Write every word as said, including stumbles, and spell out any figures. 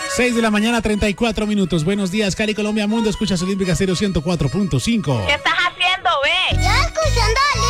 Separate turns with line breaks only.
seis de la mañana, treinta y cuatro minutos. Buenos días, Cali, Colombia, Mundo. Escuchas Olímpica Stereo ciento cuatro punto cinco.
¿Qué estás haciendo, ve?
Ya escuchando